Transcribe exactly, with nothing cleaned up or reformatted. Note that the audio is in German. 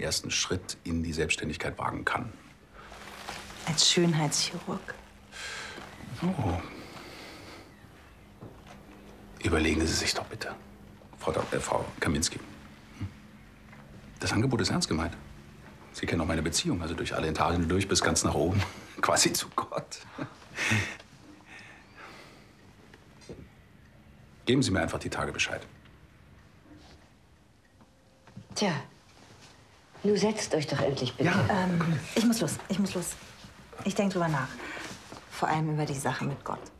ersten Schritt in die Selbstständigkeit wagen kann. Als Schönheitschirurg. Oh. Überlegen Sie sich doch bitte, Frau, Dok äh, Frau Kaminski. Hm? Das Angebot ist ernst gemeint. Sie kennen auch meine Beziehung, also durch alle Etagen durch bis ganz nach oben. Quasi zu Gott. Geben Sie mir einfach die Tage Bescheid. Tja, nun setzt euch doch endlich bitte. Ja. Ähm, ich muss los, ich muss los. Ich denke drüber nach. Vor allem über die Sache mit Gott.